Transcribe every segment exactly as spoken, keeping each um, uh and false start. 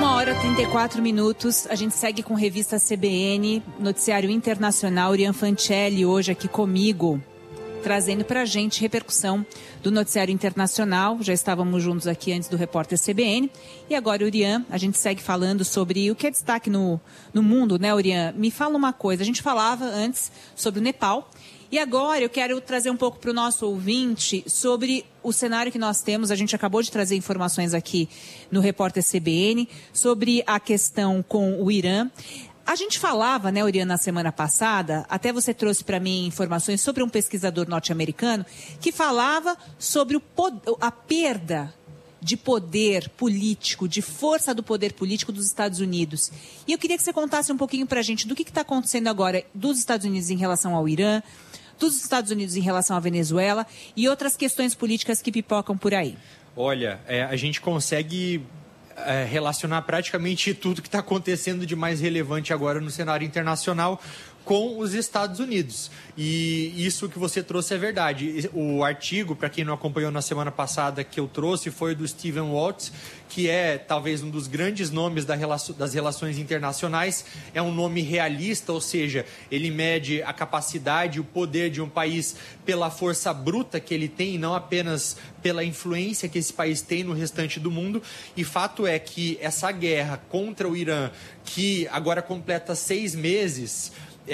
uma hora e trinta e quatro minutos, a gente segue com Revista C B N, Noticiário Internacional. Urian Fancelli hoje aqui comigo, trazendo para a gente repercussão do Noticiário Internacional. Já estávamos juntos aqui antes do Repórter C B N. E agora, Urian, a gente segue falando sobre o que é destaque no, no mundo, né, Urian? Me fala uma coisa, a gente falava antes sobre o Nepal. E agora eu quero trazer um pouco para o nosso ouvinte sobre o cenário que nós temos. A gente acabou de trazer informações aqui no Repórter C B N sobre a questão com o Irã. A gente falava, né, Urian, na semana passada, até você trouxe para mim informações sobre um pesquisador norte-americano que falava sobre o, a perda de poder político, de força do poder político dos Estados Unidos. E eu queria que você contasse um pouquinho para a gente do que está acontecendo agora dos Estados Unidos em relação ao Irã, dos Estados Unidos em relação à Venezuela e outras questões políticas que pipocam por aí. Olha, é, a gente consegue é, relacionar praticamente tudo que está acontecendo de mais relevante agora no cenário internacional com os Estados Unidos. E isso que você trouxe é verdade. O artigo, para quem não acompanhou na semana passada, que eu trouxe, foi do Stephen Waltz, que é talvez um dos grandes nomes das relações internacionais. É um nome realista, ou seja, ele mede a capacidade e o poder de um país pela força bruta que ele tem, não apenas pela influência que esse país tem no restante do mundo. E fato é que essa guerra contra o Irã, que agora completa seis meses,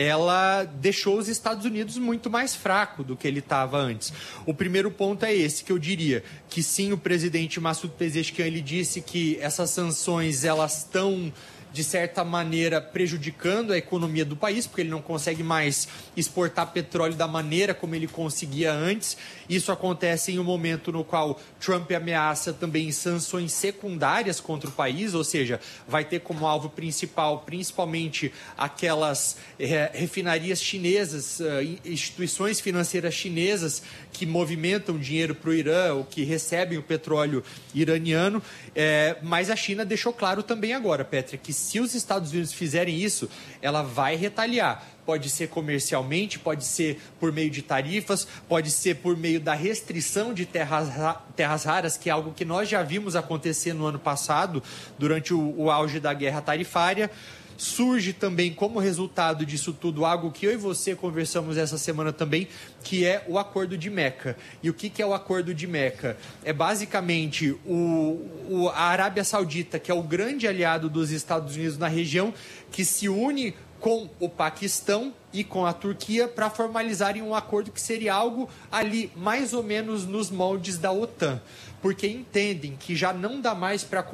ela deixou os Estados Unidos muito mais fraco do que ele estava antes. O primeiro ponto é esse, que eu diria que sim, o presidente Massoud Pezeshkian, ele disse que essas sanções, elas estão, de certa maneira, prejudicando a economia do país, porque ele não consegue mais exportar petróleo da maneira como ele conseguia antes. Isso acontece em um momento no qual Trump ameaça também sanções secundárias contra o país, ou seja, vai ter como alvo principal, principalmente aquelas é, refinarias chinesas, instituições financeiras chinesas que movimentam dinheiro para o Irã, ou que recebem o petróleo iraniano. É, mas a China deixou claro também agora, Petra, que se os Estados Unidos fizerem isso, ela vai retaliar. Pode ser comercialmente, pode ser por meio de tarifas, pode ser por meio da restrição de terras, terras raras, que é algo que nós já vimos acontecer no ano passado, durante o, o auge da guerra tarifária. Surge também como resultado disso tudo algo que eu e você conversamos essa semana também, que é o Acordo de Meca. E o que, que é o Acordo de Meca? É basicamente o, o, a Arábia Saudita, que é o grande aliado dos Estados Unidos na região, que se une com o Paquistão e com a Turquia para formalizarem um acordo que seria algo ali mais ou menos nos moldes da OTAN, porque entendem que já não dá mais para